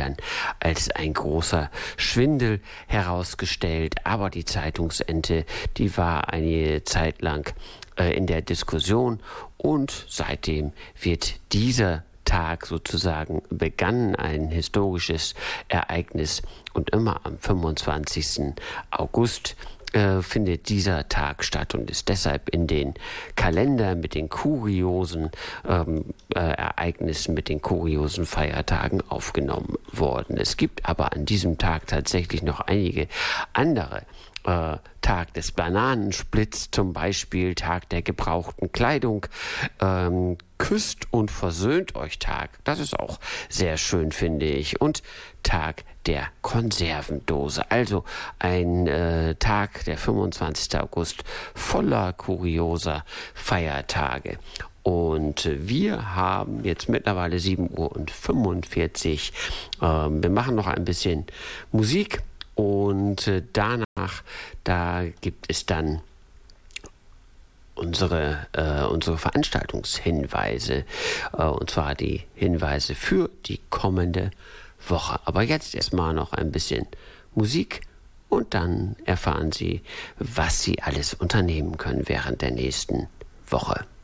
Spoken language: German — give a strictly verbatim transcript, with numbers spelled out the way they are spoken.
dann als ein großer Schwindel herausgestellt. Aber die Zeitungsente, die war eine Zeit lang äh, in der Diskussion und seitdem wird dieser Tag sozusagen begann, ein historisches Ereignis, und immer am fünfundzwanzigsten August äh, findet dieser Tag statt und ist deshalb in den Kalender mit den kuriosen ähm, äh, Ereignissen, mit den kuriosen Feiertagen aufgenommen worden. Es gibt aber an diesem Tag tatsächlich noch einige andere. Äh, Tag des Bananensplits zum Beispiel, Tag der gebrauchten Kleidung, ähm, Küsst und versöhnt euch Tag, das ist auch sehr schön, finde ich, und Tag der Konservendose, also ein äh, Tag, der fünfundzwanzigsten August, voller kurioser Feiertage. Und wir haben jetzt mittlerweile sieben Uhr fünfundvierzig. Ähm, wir machen noch ein bisschen Musik und äh, danach, da gibt es dann unsere, äh, unsere Veranstaltungshinweise, äh, und zwar die Hinweise für die kommende Woche. Aber jetzt erstmal noch ein bisschen Musik und dann erfahren Sie, was Sie alles unternehmen können während der nächsten Woche.